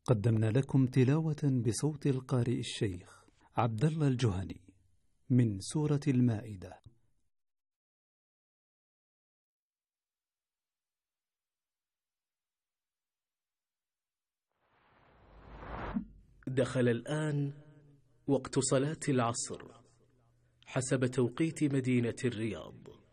قدمنا لكم تلاوة بصوت القارئ الشيخ عبد الله الجهني من سورة المائدة. دخل الآن وقت صلاة العصر حسب توقيت مدينة الرياض.